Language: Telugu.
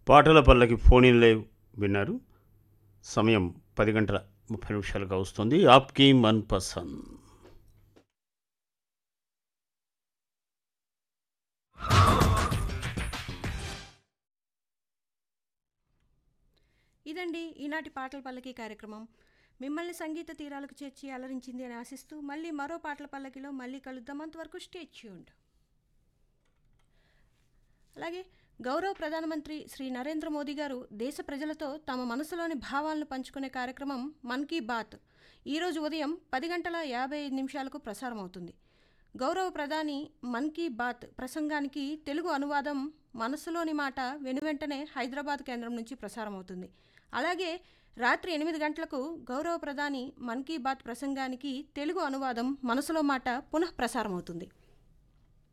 పాటల పల్లకి ఫోన్ ఇన్ లైవ్ విన్నారు. సమయం 10:30 వస్తుంది. ఆప్కి మన్ పసంద్. ఇదండి ఈనాటి పాటల పల్లకి కార్యక్రమం. మిమ్మల్ని సంగీత తీరాలకు చేర్చి అలరించింది అని ఆశిస్తూ మళ్ళీ మరో పాటల పల్లకిలో మళ్ళీ కలుద్దాం. అంతవరకు స్టే ట్యూన్డ్. అలాగే గౌరవ ప్రధానమంత్రి శ్రీ నరేంద్ర మోదీ గారు దేశ ప్రజలతో తమ మనసులోని భావాలను పంచుకునే కార్యక్రమం మన్ కీ బాత్ ఈరోజు ఉదయం 10:55 ప్రసారం అవుతుంది. గౌరవ ప్రధాని మన్ కీ బాత్ ప్రసంగానికి తెలుగు అనువాదం మనసులోని మాట వెనువెంటనే హైదరాబాద్ కేంద్రం నుంచి ప్రసారం అవుతుంది. అలాగే రాత్రి 8 గంటలకు గౌరవ ప్రధాని మన్ కీ బాత్ ప్రసంగానికి తెలుగు అనువాదం మనసులో మాట పునః ప్రసారం అవుతుంది.